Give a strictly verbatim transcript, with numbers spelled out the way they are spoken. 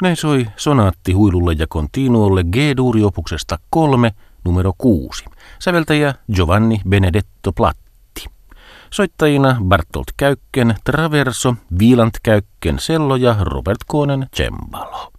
Näin soi sonaatti huilulle ja continuolle G-duuriopuksesta kolme, numero kuusi. Säveltäjä Giovanni Benedetto Platti. Soittajina Bartolt Käykken, Traverso, Wieland Käykken, cello ja Robert Koonen, cembalo.